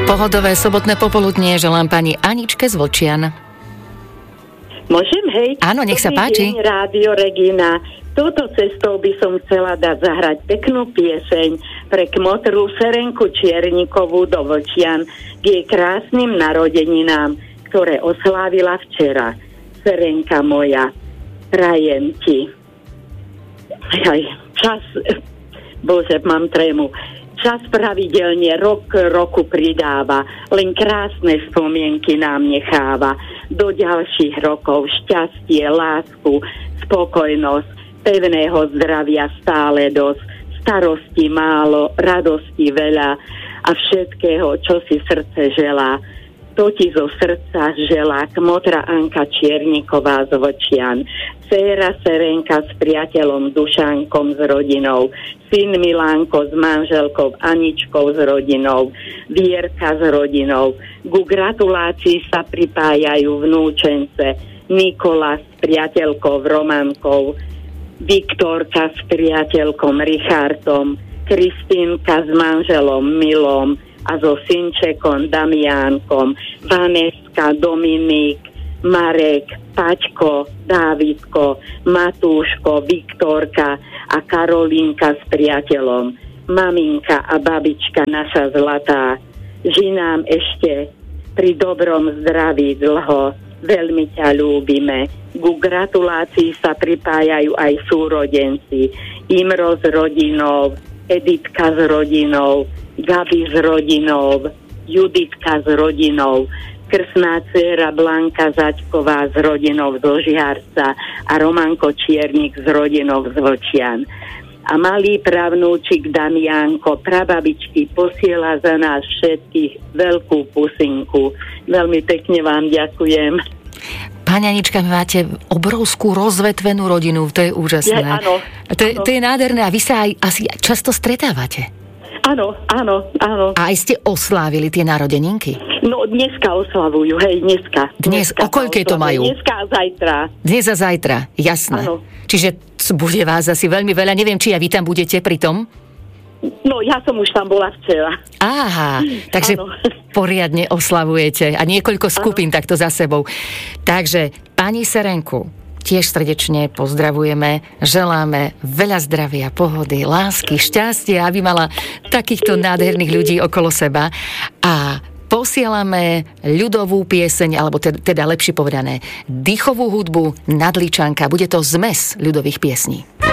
Pohodové sobotné popoludnie želám pani Aničke z Vlčian. Môžem, hej? Áno, nech sa páči. Deň, Rádio Regina. Touto cestou by som chcela dať zahrať peknú pieseň pre kmotru Serenku Čiernikovú do Vlčian k jej krásnym narodeninám, ktoré oslávila včera. Serenka moja, prajem ti. Bože, mám trému. Čas pravidelne rok k roku pridáva, len krásne spomienky nám necháva. Do ďalších rokov šťastie, lásku, spokojnosť, pevného zdravia stále dosť, starosti málo, radosti veľa a všetkého, čo si srdce želá. To ti zo srdca želá kmotra Anka Čierniková z Vlčian, dcéra Serenka s priateľom Dušankom s rodinou, syn Milánko s manželkou Aničkou s rodinou, Vierka s rodinou. Ku gratulácii sa pripájajú vnúčence Nikola s priateľkou Romankou, Viktorka s priateľkom Richardom, Kristínka s manželom Milom a so synčekom Damiánkom, Vaneska, Dominik, Marek, Paťko, Dávidko, Matúško, Viktorka a Karolínka s priateľom, maminka a babička naša zlatá. Žinám ešte pri dobrom zdraví dlho, veľmi ťa ľúbime. Ku gratulácii sa pripájajú aj súrodenci, Imro s rodinou, Editka s rodinou, Gabi s rodinou, Juditka s rodinou, krstná dcéra Blanka Zaďková s rodinou z Žihárca a Romanko Čiernik s rodinou z Vlčian. A malý pravnúčik Damiánko, prababičky, posiela za nás všetkých veľkú pusinku. Veľmi pekne vám ďakujem. Pani Anička, máte obrovskú rozvetvenú rodinu, to je úžasné. Áno. To je nádherné a vy sa aj asi často stretávate. Áno. A aj ste oslávili tie narodeninky? No, dneska oslavujú, hej, dneska. Dnes, o koľkej to majú? Dneska a zajtra. Dnes a zajtra, jasné. Áno. Čiže bude vás asi veľmi veľa, neviem, či aj vy tam budete pri tom? No, ja som už tam bola včera. Aha, takže poriadne oslavujete a niekoľko skupín takto za sebou. Takže, pani Serenku, tiež srdečne pozdravujeme, želáme veľa zdravia, pohody, lásky, šťastia, aby mala takýchto nádherných ľudí okolo seba a posielame ľudovú pieseň, alebo teda lepšie povedané, dýchovú hudbu Nadličanka. Bude to zmes ľudových piesní.